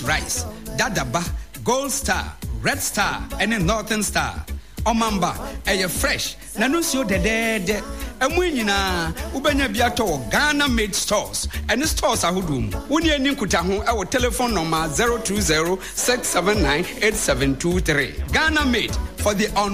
rice, Dadaba, Gold Star, Red Star, and a Northern Star. Omamba, a fresh, Nanusio de Emuina, Ubenya Biato, Ghana made stores, and the stores are Hudum. Unia Ninkutahu, our telephone number 020-679-8723. Ghana made for the